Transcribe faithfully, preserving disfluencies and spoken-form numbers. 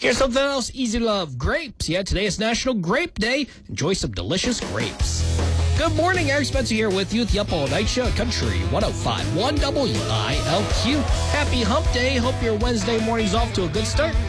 Here's something else easy to love. Grapes. Yeah, today is National Grape Day. Enjoy some delicious grapes. Good morning, Eric Spencer here with you at the Up All Night Show, Country one oh five point one W I L Q. Happy Hump Day. Hope your Wednesday morning's off to a good start.